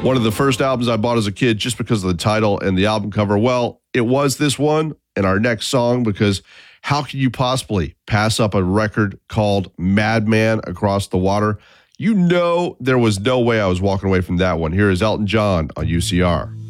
One of the first albums I bought as a kid just because of the title and the album cover. Well, it was this one and our next song, because how could you possibly pass up a record called Madman Across the Water? You know there was no way I was walking away from that one. Here is Elton John on UCR.